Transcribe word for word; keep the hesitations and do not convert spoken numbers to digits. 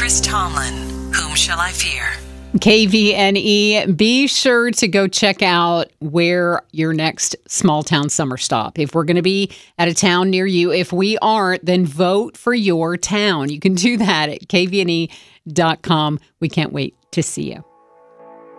Chris Tomlin. Whom shall I fear? K V N E, be sure to go check out where your next small town summer stop. If we're going to be at a town near you, if we aren't, then vote for your town. You can do that at K V N E dot com. We can't wait to see you.